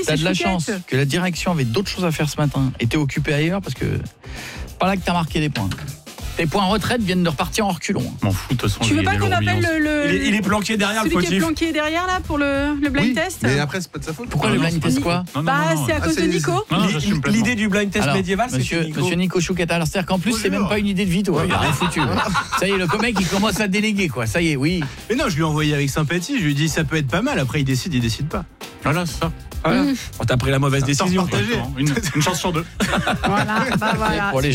T'as c'est de la chouquette. chance que la direction avait d'autres choses à faire ce matin et t'es occupé ailleurs parce que c'est pas là que t'as marqué des points. Tes points retraite viennent de repartir en reculant. M'en fous, de toute façon. Tu veux pas qu'on appelle Il est planqué derrière le celui qui est fautif. planqué derrière là pour le blind test? Mais après, c'est pas de sa faute. Pourquoi le blind test quoi? C'est à cause de Nico. Non, j'assume pleinement. L'idée du blind test Alors, médiéval, c'est que Monsieur Nico Chouquetta, alors c'est-à-dire qu'en plus c'est même pas une idée de Vito, il a rien foutu. Ça y est, le mec il commence à déléguer quoi, ça y est, oui. Mais non, je lui ai envoyé avec sympathie, je lui ai dit ça peut être pas mal, après il décide pas. Voilà, c'est ça. Voilà. T'as pris la mauvaise décision. Une chance sur deux. Voilà, bah voilà. Pour les